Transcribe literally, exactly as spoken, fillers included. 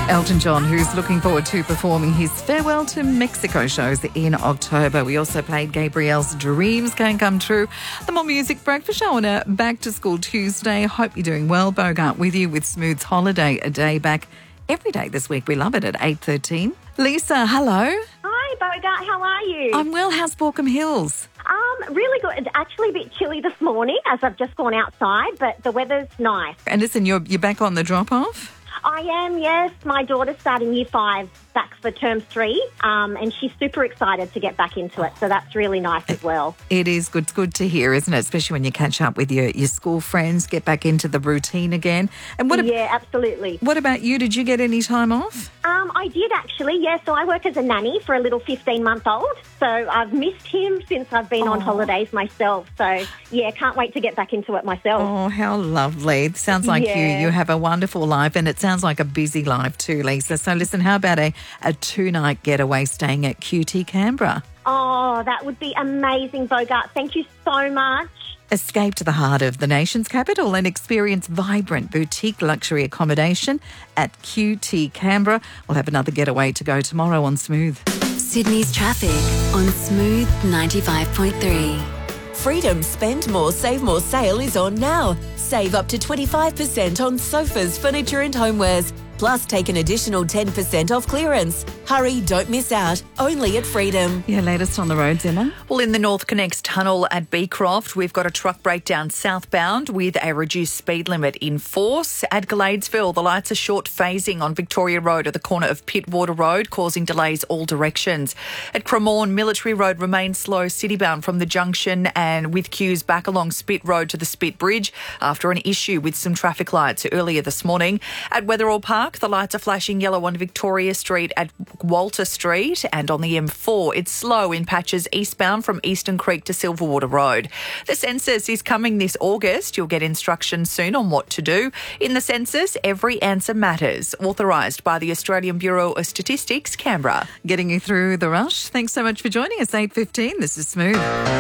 Elton John, who's looking forward to performing his Farewell to Mexico shows in October. We also played Gabrielle's Dreams Can Come True. The More Music Breakfast Show on a Back to School Tuesday. Hope you're doing well. Bogart with you with Smooth's Holiday, a day back every day this week. We love it at eight thirteen. Lisa, hello. Hi, Bogart. How are you? I'm well. How's Borkham Hills? Um, really good. It's actually a bit chilly this morning as I've just gone outside, but the weather's nice. And listen, you're, you're back on the drop-off? I am, yes. My daughter's starting year five back for term three, um, and she's super excited to get back into it. So that's really nice as well. It is good. It's good to hear, isn't it? Especially when you catch up with your, your school friends, get back into the routine again. And what? Yeah, ab- absolutely. What about you? Did you get any time off? Um, I did actually, yeah. So I work as a nanny for a little fifteen-month-old. So I've missed him since I've been Oh. on holidays myself. So, yeah, can't wait to get back into it myself. Oh, how lovely. It sounds like Yeah. you, you have a wonderful life, and it sounds like a busy life too, Lisa. So listen, how about a, a two-night getaway staying at Q T Canberra? Oh, that would be amazing, Bogart. Thank you so much. Escape to the heart of the nation's capital and experience vibrant boutique luxury accommodation at Q T Canberra. We'll have another getaway to go tomorrow on Smooth. Sydney's traffic on Smooth ninety-five point three. Freedom Spend More, Save More sale is on now. Save up to twenty-five percent on sofas, furniture and homewares. Plus, take an additional ten percent off clearance. Hurry, don't miss out. Only at Freedom. Yeah, latest on the roads, Emma. Well, in the North Connects tunnel at Beecroft, we've got a truck breakdown southbound with a reduced speed limit in force. At Gladesville, the lights are short phasing on Victoria Road at the corner of Pittwater Road, causing delays all directions. At Cremorne, Military Road remains slow citybound from the junction and with queues back along Spit Road to the Spit Bridge after an issue with some traffic lights earlier this morning. At Wetherall Park, the lights are flashing yellow on Victoria Street at Walter Street, and on the M four, it's slow in patches eastbound from Eastern Creek to Silverwater Road. The census is coming this August. You'll get instructions soon on what to do. In the census, every answer matters. Authorised by the Australian Bureau of Statistics, Canberra. Getting you through the rush. Thanks so much for joining us, eight fifteen. This is Smooth.